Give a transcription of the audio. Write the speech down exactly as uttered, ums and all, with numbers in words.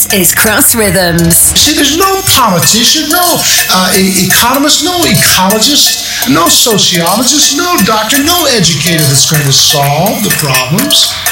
is Cross Rhythms. See, there's no politician, no uh, e- economist, no ecologist, no sociologist, no doctor, no educator that's going to solve the problems.